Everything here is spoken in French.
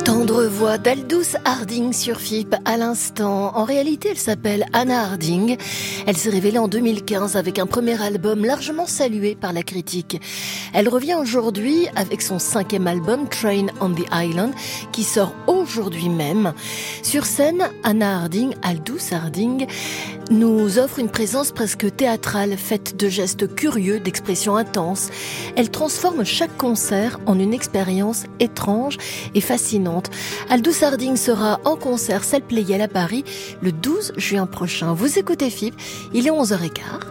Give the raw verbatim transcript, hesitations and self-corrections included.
Tendre voix d'Aldous Harding sur F I P à l'instant. En réalité, elle s'appelle Anna Harding. Elle s'est révélée en deux mille quinze avec un premier album largement salué par la critique. Elle revient aujourd'hui avec son cinquième album, Train on the Island, qui sort aujourd'hui même. Sur scène, Anna Harding, Aldous Harding, nous offre une présence presque théâtrale, faite de gestes curieux, d'expressions intenses. Elle transforme chaque concert en une expérience étrange et fascinante. Aldous Harding sera en concert salle Pleyel à Paris le douze juin prochain. Vous écoutez F I P, il est onze heures quinze.